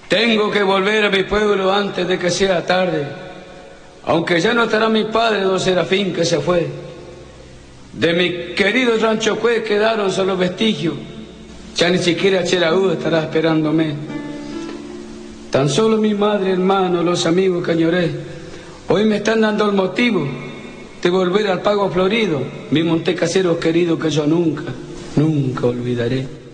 Tengo que volver a mi pueblo antes de que sea tarde, aunque ya no estará mi padre, don Serafín, que se fue. De mi querido rancho Cue quedaron solo vestigios, ya ni siquiera Cheraú estará esperándome. Tan solo mi madre, hermano, los amigos que añoré, hoy me están dando el motivo de volver al pago florido, mis montecaseros queridos que yo nunca, nunca olvidaré.